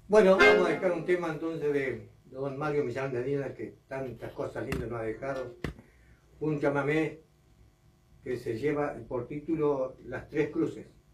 Bueno, vamos a dejar un tema entonces de don Mario Millán Medina, que tantas cosas lindas nos ha dejado. Un chamamé que se lleva por título Las Tres Cruces.